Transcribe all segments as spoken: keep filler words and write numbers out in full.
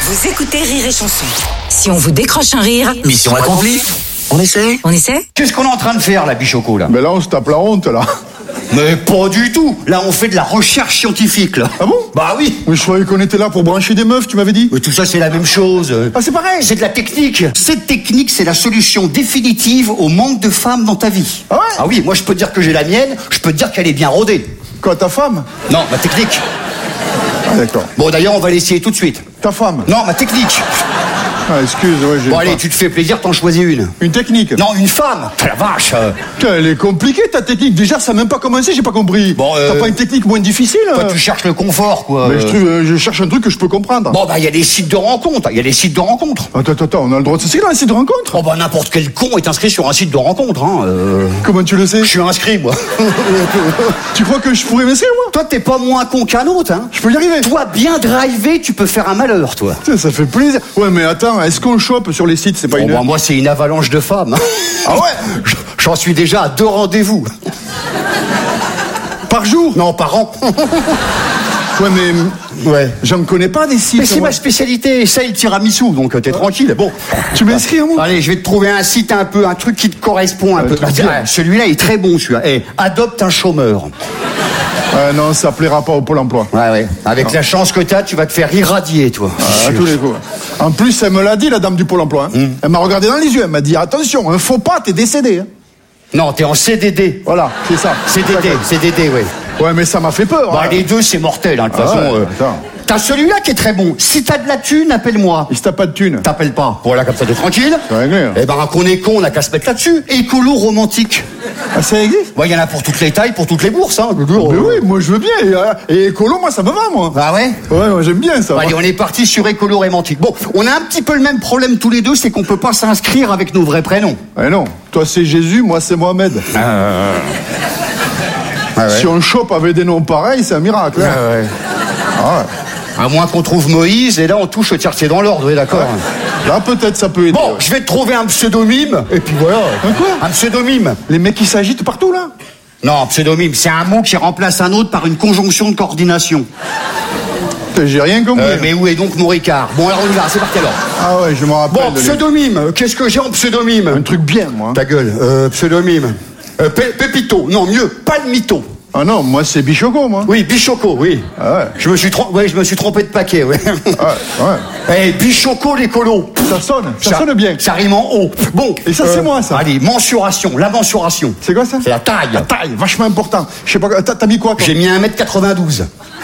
Vous écoutez Rire et Chanson. Si on vous décroche un rire, mission accomplie. On essaie on essaie. Qu'est-ce qu'on est en train de faire, là, Bichoco, là? Mais là, on se tape la honte, là. Mais pas du tout. Là, on fait de la recherche scientifique, là. Ah bon? Bah oui. Mais je croyais qu'on était là pour brancher des meufs, tu m'avais dit. Mais tout ça, c'est la même chose. Ah, c'est pareil. C'est de la technique. Cette technique, c'est la solution définitive au manque de femmes dans ta vie. Ah ouais? Ah oui, moi, je peux te dire que j'ai la mienne, je peux te dire qu'elle est bien rodée. Quoi, ta femme? Non, ma technique. Ah, d'accord. Bon, d'ailleurs, on va l'essayer tout de suite. Ta femme? Non, ma technique. Ah, excuse, ouais, j'ai Bon, pas. allez, tu te fais plaisir, t'en choisis une. Une technique? Non, une femme. La vache. euh. Putain, elle est compliquée, ta technique. Déjà, ça n'a même pas commencé, j'ai pas compris. Bon, euh, T'as pas une technique moins difficile? Toi, euh tu cherches le confort, quoi. Mais je trouve, euh, je cherche un truc que je peux comprendre. Bon, bah, il y a des sites de rencontres. Il y a des sites de rencontres. Attends, attends, attends, on a le droit de s'inscrire dans un site de rencontre? Oh, bah, n'importe quel con est inscrit sur un site de rencontre, hein. euh. Comment tu le sais? Je suis inscrit, moi. Tu crois que je pourrais m'inscrire, moi? Toi, t'es pas moins con qu'un autre, hein. Je peux y arriver. Toi, bien drivé, tu peux faire un malheur, toi. Putain, ça fait plaisir. Ouais, mais attends, est-ce qu'on chope sur les sites? C'est pas Bon, une... bah, moi, c'est une avalanche de femmes. Ah ouais? J'en suis déjà à deux rendez-vous. Par jour? Non, par an. Ouais, mais... Ouais. J'en connais pas des sites. Mais c'est moi. ma spécialité, ça, le tiramisu, donc euh, t'es tranquille. Bon. Tu m'inscris à moi? Allez, je vais te trouver un site un peu, un truc qui te correspond un Ouais, peu. truc Ah, bien. celui-là est très bon, celui-là. Eh, adopte un chômeur. Ouais, non, ça plaira pas au Pôle emploi. Ouais, ouais. Avec la chance que t'as, tu vas te faire irradier, toi. Ah, à tous les coups. En plus, elle me l'a dit, la dame du Pôle emploi. Hein. Elle m'a regardé dans les yeux, elle m'a dit, attention, un faux pas, t'es décédé. Hein. Non, t'es en C D D. Voilà, c'est ça. C D D, C D D, oui. Ouais, mais ça m'a fait peur. Bah, hein. les deux, c'est mortel, hein, de toute Ah façon. ouais, euh. attends. T'as celui-là qui est très bon. Si t'as de la thune, appelle-moi. Il se tape pas de thune. T'appelles pas. Voilà, comme ça, t'es tranquille. C'est réglé, hein. Eh ben, qu'on est con, on a qu'à se mettre là-dessus. Écolo romantique. Ah, ça existe? Ouais, il y en a pour toutes les tailles, pour toutes les bourses, hein. Je veux dire, Mais euh. oui, moi je veux bien. Et, euh, et écolo, moi ça me va, moi. Bah ouais. Ouais, moi j'aime bien ça. Allez, on est parti sur écolo romantique. Bon, on a un petit peu le même problème tous les deux, c'est qu'on peut pas s'inscrire avec nos vrais prénoms. Eh non, toi c'est Jésus, moi c'est Mohamed. Ah Si on chope avec des noms pareils, c'est un miracle. Hein. ouais. Ah ouais. À moins qu'on trouve Moïse, et là on touche au tiercé dans l'ordre, oui, d'accord. Là peut-être ça peut aider. Bon, je vais te trouver un pseudonyme, et puis voilà. Un quoi? Un pseudonyme. Les mecs qui s'agitent partout là. Non, pseudonyme, c'est un mot qui remplace un autre par une conjonction de coordination. Putain, j'ai rien compris. Euh, mais où est donc mon Ricard? Bon, alors on y va, c'est parti alors. Ah ouais, je me rappelle. Bon, de lui. pseudonyme, qu'est-ce que j'ai en pseudonyme? Un truc bien, moi. Ta gueule, euh, pseudonyme. Euh, Pé- Pépito, non, mieux, Palmito. Ah non, moi c'est Bichoco, moi. Oui, Bichoco, oui. Ah ouais. Je me suis trompé, ouais, je me suis trompé de paquet, ouais. Ah ouais. Eh, Bichoco l'écolo. Ça sonne, ça, sonne bien. Ça rime en haut. Bon. Et ça, c'est moi, ça. Allez, mensuration, la mensuration. C'est quoi ça? C'est la taille. La taille, vachement important. Je sais pas, t'as t'as mis quoi, toi? J'ai mis un mètre quatre-vingt-douze.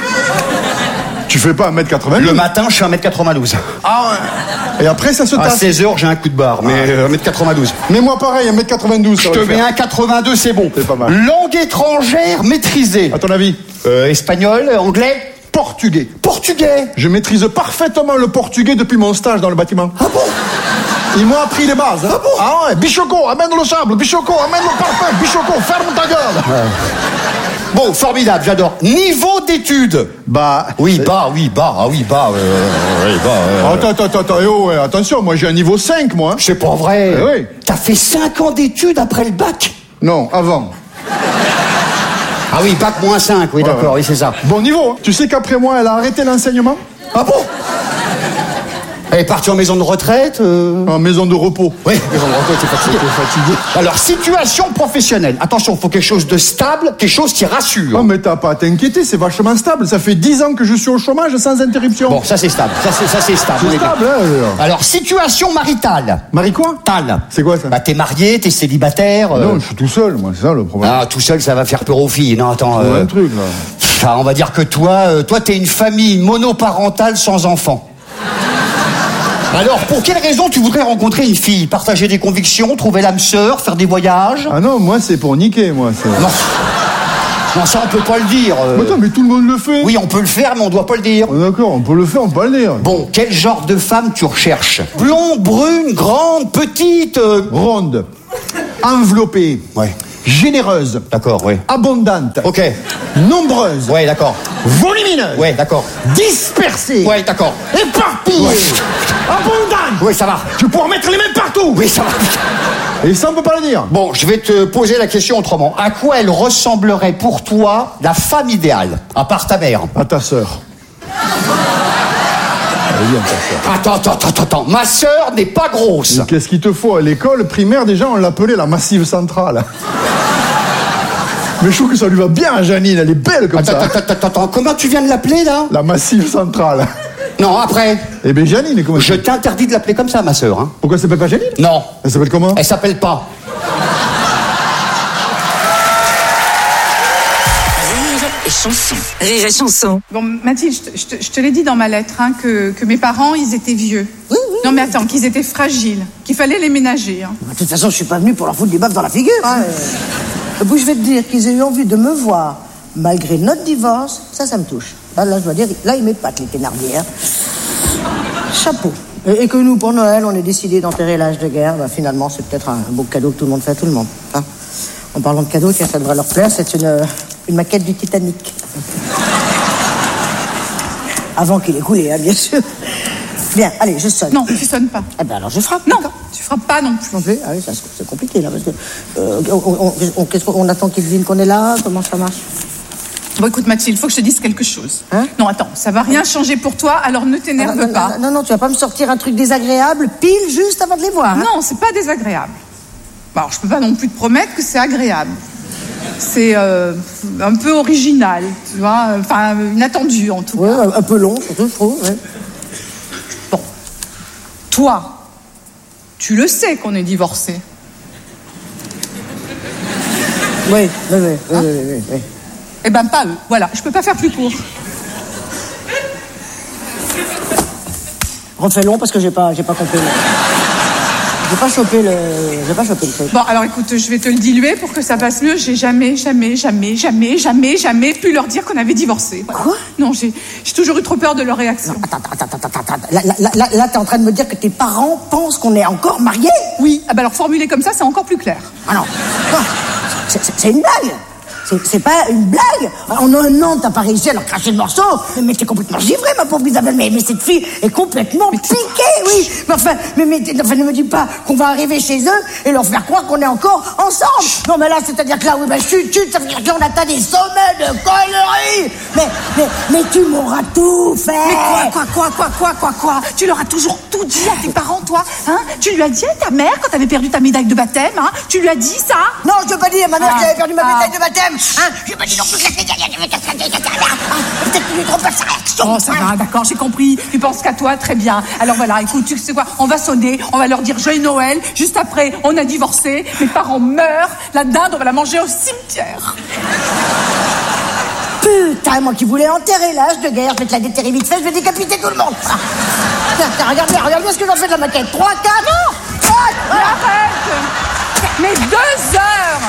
Tu fais pas un mètre quatre-vingt-douze? Le matin, je suis un mètre quatre-vingt-douze. Ah ouais. Et après, ça se À tasse. seize heures, j'ai un coup de barre, mais euh, un mètre quatre-vingt-douze. Mais moi, pareil, un mètre quatre-vingt-douze. Je te mets un quatre-vingt-deux, c'est bon. C'est pas mal. Langue étrangère maîtrisée. À ton avis? Euh, espagnol, anglais, Portugais. portugais. Je maîtrise parfaitement le portugais depuis mon stage dans le bâtiment. Ah bon? Ils m'ont appris les bases. Hein. Ah bon? Ah ouais, Bichoco, amène le sable. Bichoco, amène le parfum. Bichoco, ferme ta gueule. Bon, formidable, j'adore. Niveau d'études. Bah. Oui, bas, oui, bas, ah oui, bas, euh, oui, bas. euh. Attends, attends, attends, eh oh, ouais, attention, moi j'ai un niveau cinq, moi. C'est pas vrai. Eh oui. T'as fait cinq ans d'études après le bac. Non, avant. Ah oui, bac moins cinq, oui, Ouais, d'accord, ouais. oui, c'est ça. Bon niveau. Hein. Tu sais qu'après moi, elle a arrêté l'enseignement? Ah bon? Elle est partie en maison de retraite euh... En maison de repos. Oui, maison de retraite, c'est fatigué. T'es fatigué. Alors, situation professionnelle. Attention, il faut quelque chose de stable, quelque chose qui rassure. Non, mais t'as pas à t'inquiéter, c'est vachement stable. Ça fait dix ans que je suis au chômage sans interruption. Bon, ça c'est stable, ça c'est, ça, c'est stable. on c'est est bien. stable, hein. alors. Alors, situation maritale. Marie quoi? Tal. C'est quoi ça? Bah, t'es marié, t'es célibataire. euh, Non, je suis tout seul, moi, c'est ça le problème. Ah, tout seul, ça va faire peur aux filles. Non, attends. Ouais, euh, un truc, là. Enfin, on va dire que toi, euh, toi, t'es une famille monoparentale sans enfants. Alors, pour quelle raison tu voudrais rencontrer une fille? Partager des convictions, trouver l'âme sœur, faire des voyages? Ah non, moi, c'est pour niquer, moi. c'est- Non. Non, ça, on peut pas le dire. euh. Mais attends, mais tout le monde le fait. Oui, on peut le faire, mais on doit pas le dire. Oh, d'accord, on peut le faire, on peut pas le dire. Bon, quel genre de femme tu recherches? Blonde, brune, grande, petite euh, Ronde, enveloppée, Ouais. généreuse, D'accord, oui. abondante, Ok. nombreuse, Ouais, d'accord. volumineuse, Ouais, d'accord. dispersée, Ouais, d'accord. éparpillée, Ouais. abondante. Oui, ça va. Tu pourras mettre les mains partout. Oui, ça va. Et ça, on peut pas le dire. Bon, je vais te poser la question autrement. À quoi elle ressemblerait pour toi la femme idéale, à part ta mère? À ta sœur. Elle vient, ta sœur. Attends, attends, attends, attends. Ma sœur n'est pas grosse. Mais qu'est-ce qu'il te faut? À l'école primaire, déjà, on l'appelait la Massive Centrale. Mais je trouve que ça lui va bien à Janine, elle est belle comme attends, ça. Attends, attends, attends, comment tu viens de l'appeler, là? La Massive Centrale. Non, après. Eh bien, Janine, comment Je t'interdis de l'appeler comme ça, ma sœur. Hein. Pourquoi elle s'appelle pas Janine? Non. Elle s'appelle comment? Elle s'appelle pas. Rire et chanson. Rire et chanson. Bon, Mathilde, je te, je te- je te l'ai dit dans ma lettre, hein, que, que mes parents, ils étaient vieux. Oui, oui. Non, mais attends, qu'ils étaient fragiles, qu'il fallait les ménager. Hein. De toute façon, je suis pas venu pour leur foutre des baffes dans la figure. Hein. Et puis, je vais te dire qu'ils aient eu envie de me voir, malgré notre divorce, ça, ça me touche. Là, là je dois dire, là, ils m'épatent, les Thénardier. Hein. Chapeau. Et, et que nous, pour Noël, on ait décidé d'enterrer l'âge de guerre, bah, finalement, c'est peut-être un, un beau cadeau que tout le monde fait à tout le monde. Hein. En parlant de cadeaux, tiens, ça devrait leur plaire, c'est une, une maquette du Titanic. Avant qu'il ait coulé, hein, bien sûr. Bien, allez, je sonne. Non, tu sonnes pas. Eh ben alors, je frappe. Non, d'accord. tu frappes pas non plus. Non plus. Ah oui, ça, c'est compliqué, là, parce que... Euh, on, on, on, qu'est-ce qu'on on attend qu'ils devinent qu'on est là? Comment ça marche? Bon, écoute, Mathilde, il faut que je te dise quelque chose. Hein? Non, attends, ça va rien changer pour toi, alors ne t'énerve non, non, pas. Non, non, non, tu vas pas me sortir un truc désagréable pile juste avant de les voir. Hein? Non, c'est pas désagréable. Bon, alors, je peux pas non plus te promettre que c'est agréable. C'est euh, un peu original, tu vois, enfin, inattendu en tout Ouais, cas. un, un peu long, surtout, je trouve. Ouais. Bon, toi, tu le sais qu'on est divorcés. Oui, oui, oui, oui, oui, oui, oui. Eh ben, pas eux. Voilà, je peux pas faire plus court. Refais long parce que j'ai pas, j'ai pas compris. Le... J'ai pas chopé le, j'ai pas chopé le truc. Bon, alors écoute, je vais te le diluer pour que ça passe mieux. J'ai jamais, jamais, jamais, jamais, jamais, jamais pu leur dire qu'on avait divorcé. Voilà. Quoi? Non, j'ai, j'ai toujours eu trop peur de leur réaction. Attends, attends, attends, attends, attends. Là, là, là, là t'es en train de me dire que tes parents pensent qu'on est encore mariés? Oui, ah bah alors formulé comme ça, c'est encore plus clair. Ah non, non. C'est, c'est, c'est une blague. C'est, c'est pas une blague. En un an, t'as pas réussi à leur cracher le morceau. Mais t'es complètement givrée, ma pauvre Isabelle. Mais, mais cette fille est complètement piquée, oui. Mais enfin, mais, mais enfin, ne me dis pas qu'on va arriver chez eux et leur faire croire qu'on est encore ensemble. Non, mais là, c'est-à-dire que là, oui, ben, chut, chut, ça veut dire qu'on atteint des sommets de conneries. Mais, mais, mais tu m'auras tout fait. Mais quoi, quoi, quoi, quoi, quoi, quoi Tu leur as toujours tout dit à tes parents, toi, hein? Tu lui as dit à ta mère quand t'avais perdu ta médaille de baptême, hein? Tu lui as dit ça? Non, je t'ai pas dit à ma mère Ah. que j'avais perdu ma Ah. médaille de baptême. Hein, j'ai pas dit non plus que c'était... Peut-être qu'il lui trompe sa réaction. Oh, ça va, d'accord, j'ai compris. Tu penses qu'à toi, très bien. Alors voilà, écoute, tu sais quoi? On va sonner, on va leur dire joyeux Noël. Juste après, on a divorcé. Mes parents meurent. La dinde, on va la manger au cimetière. Putain, moi qui voulais enterrer l'âge de guerre, je vais te la déterrer vite fait, je vais décapiter tout le monde. Ah. Tiens, tiens, regarde bien, regarde bien ce que j'en fais de la maquette. Trois, quatre, non quatre, Mais arrête! Mais deux heures!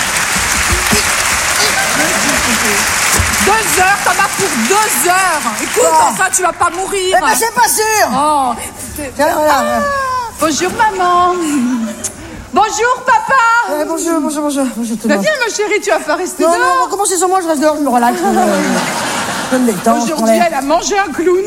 Deux heures, t'en as pour deux heures! Écoute, Ah. enfin, tu vas pas mourir! Eh ben, c'est pas sûr. Oh! Tiens, voilà. Bonjour, maman! Bonjour, papa! Eh, bonjour, bonjour, bonjour. Bonjour tout le Bah, monde. viens, ma chérie, tu vas pas rester Non, non, on dehors! va commencer sur moi, je reste dehors, je me relaxe. Je me, je me détends, je prends Aujourd'hui, l'air. elle a mangé un clown.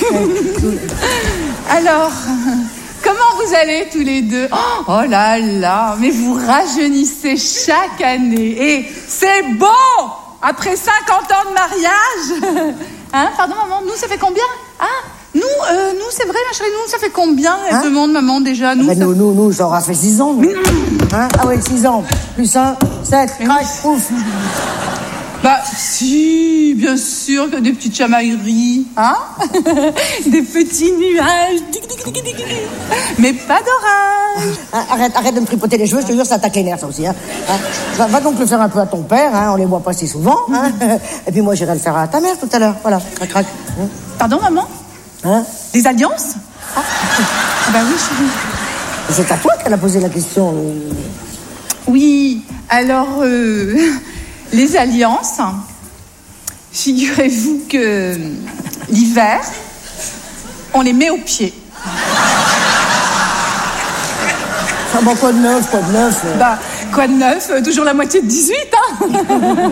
Alors, comment vous allez tous les deux? Oh là là, mais vous rajeunissez chaque année. Et c'est beau! Après cinquante ans de mariage. Hein, pardon, maman, nous, ça fait combien? Ah, nous, euh, nous, c'est vrai, ma chérie, nous, ça fait combien? Elle Hein demande, maman, déjà. Nous, Ben, ça- nous, nous, nous, ça aura fait six ans. nous. Hein ah oui, six ans. Plus un, sept, Mais crac, oui. ouf. Bah, si, bien sûr que des petites chamailleries, hein? Des petits nuages. Dic, dic, dic, dic, dic. Mais pas d'orage. Hein, arrête, arrête de me tripoter les cheveux, je te jure, ça attaque les nerfs, ça aussi. Hein. Hein, va, va donc le faire un peu à ton père, hein, on les voit pas si souvent. Hein. Et puis moi, j'irai le faire à ta mère tout à l'heure. Voilà, crac, crac. Hein. Pardon, maman? Hein. Les alliances? Ah, ah bah oui, chérie. C'est à toi qu'elle a posé la question. Oui, alors, euh, les alliances, figurez-vous que l'hiver, on les met au pied. Ah bon, quoi de neuf, quoi de neuf euh. Bah, quoi de neuf? euh, Toujours la moitié de dix-huit, hein?